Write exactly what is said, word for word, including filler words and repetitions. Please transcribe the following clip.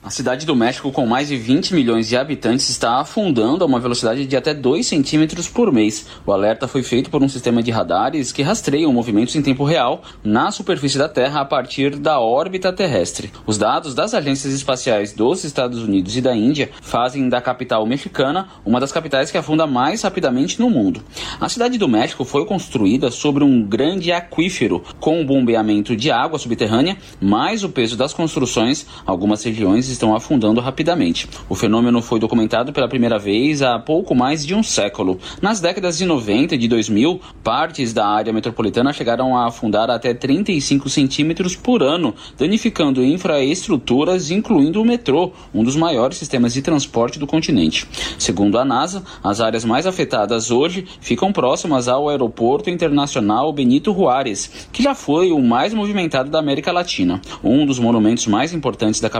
A cidade do México, com mais de vinte milhões de habitantes, está afundando a uma velocidade de até dois centímetros por mês. O alerta foi feito por um sistema de radares que rastreiam movimentos em tempo real na superfície da Terra a partir da órbita terrestre. Os dados das agências espaciais dos Estados Unidos e da Índia fazem da capital mexicana uma das capitais que afunda mais rapidamente no mundo. A cidade do México foi construída sobre um grande aquífero, com o bombeamento de água subterrânea, mais o peso das construções. Algumas regiões estão afundando rapidamente. O fenômeno foi documentado pela primeira vez há pouco mais de um século. Nas décadas de noventa e de dois mil, partes da área metropolitana chegaram a afundar até trinta e cinco centímetros por ano, danificando infraestruturas, incluindo o metrô, um dos maiores sistemas de transporte do continente. Segundo a NASA, as áreas mais afetadas hoje ficam próximas ao Aeroporto Internacional Benito Juárez, que já foi o mais movimentado da América Latina. Um dos monumentos mais importantes da capital